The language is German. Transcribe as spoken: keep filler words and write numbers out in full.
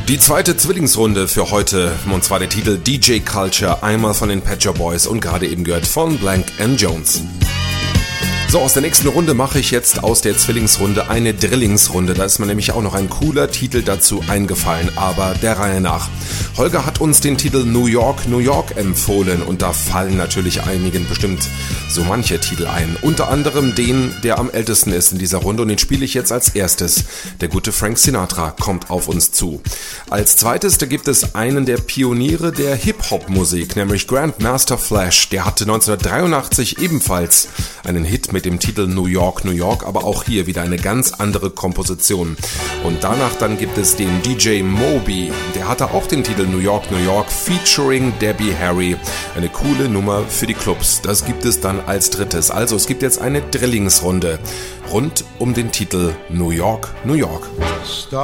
Die zweite Zwillingsrunde für heute, und zwar der Titel D J Culture, einmal von den Pet Shop Boys und gerade eben gehört von Blank and Jones. So, aus der nächsten Runde mache ich jetzt aus der Zwillingsrunde eine Drillingsrunde. Da ist mir nämlich auch noch ein cooler Titel dazu eingefallen, aber der Reihe nach. Holger hat uns den Titel New York, New York empfohlen und da fallen natürlich einigen bestimmt so manche Titel ein. Unter anderem den, der am ältesten ist in dieser Runde und den spiele ich jetzt als erstes. Der gute Frank Sinatra kommt auf uns zu. Als zweites, da gibt es einen der Pioniere der Hip-Hop-Musik, nämlich Grandmaster Flash. Der hatte neunzehnhundertdreiundachtzig ebenfalls einen Hit mit dem Titel New York, New York, aber auch hier wieder eine ganz andere Komposition. Und danach dann gibt es den D J Moby, der hatte auch den Titel New York, New York featuring Debbie Harry. Eine coole Nummer für die Clubs. Das gibt es dann als drittes. Also es gibt jetzt eine Drillingsrunde rund um den Titel New York, New York. Stop.